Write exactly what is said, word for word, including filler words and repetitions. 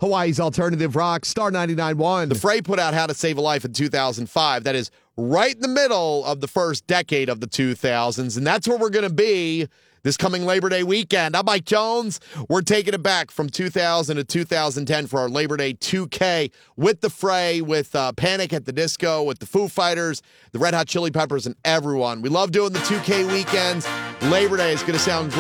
Hawaii's Alternative Rock, Star ninety-nine point one. The Fray put out How to Save a Life in two thousand five. That is right in the middle of the first decade of the two thousands, and that's where we're going to be this coming Labor Day weekend. I'm Mike Jones. We're taking it back from two thousand to two thousand ten for our Labor Day two K with the Fray, with uh, Panic at the Disco, with the Foo Fighters, the Red Hot Chili Peppers, and everyone. We love doing the two K weekends. Labor Day is going to sound great.